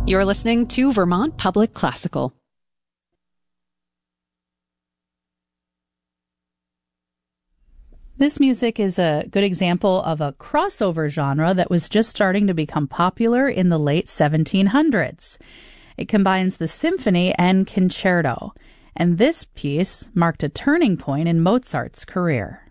You're listening to Vermont Public Classical. This music is a good example of a crossover genre that was just starting to become popular in the late 1700s. It combines the symphony and concerto, and this piece marked a turning point in Mozart's career.